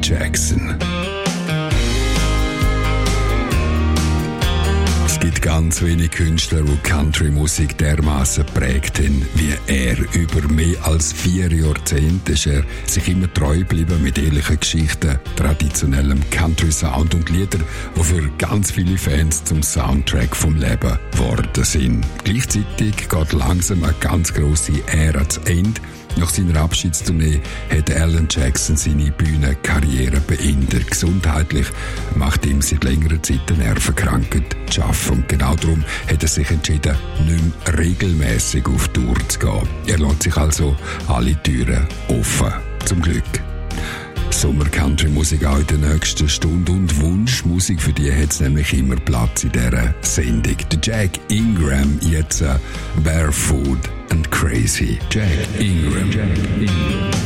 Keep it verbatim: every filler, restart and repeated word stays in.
Jackson. Es gibt ganz wenige Künstler, die Country-Musik dermassen prägt haben wie er. Über mehr als vier Jahrzehnte ist er sich immer treu geblieben mit ehrlichen Geschichten, traditionellem Country-Sound und Liedern, die für ganz viele Fans zum Soundtrack vom Leben geworden sind. Gleichzeitig geht langsam eine ganz grosse Ära zu Ende. Nach seiner Abschiedstournee hat Alan Jackson seine Bühnenkarriere beendet. Gesundheitlich macht ihm seit längerer Zeit eine Nervenkrankheit zu arbeiten. Und genau darum hat er sich entschieden, nicht mehr regelmässig auf Tour zu gehen. Er lässt sich also alle Türen offen. Zum Glück. Sommer-Country-Musik auch in der nächsten Stunde und Wunschmusik, für die hat es nämlich immer Platz in dieser Sendung. Der Jack Ingram, jetzt uh, Barefoot and Crazy. Jack Ingram. Jack Ingram.